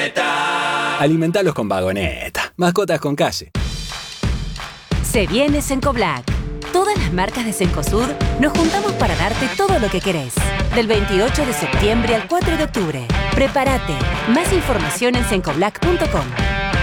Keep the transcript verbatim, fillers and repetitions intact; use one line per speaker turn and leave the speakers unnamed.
Vagoneta. Alimentalos con Vagoneta. Mascotas con calle.
Se viene Cencoblack. Todas las marcas de Cencosud nos juntamos para darte todo lo que querés. Del veintiocho de septiembre al cuatro de octubre. Prepárate. Más información en cencoblack punto com.